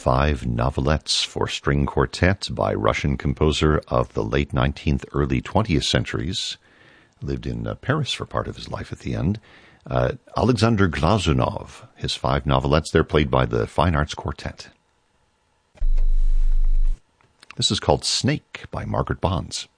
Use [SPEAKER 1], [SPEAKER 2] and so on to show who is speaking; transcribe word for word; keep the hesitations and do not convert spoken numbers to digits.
[SPEAKER 1] Five novelettes for string quartet by Russian composer of the late nineteenth, early twentieth centuries. Lived in uh, Paris for part of his life at the end. Uh, Alexander Glazunov. His five novelettes, they're played by the Fine Arts Quartet. This is called Snake by Margaret Bonds.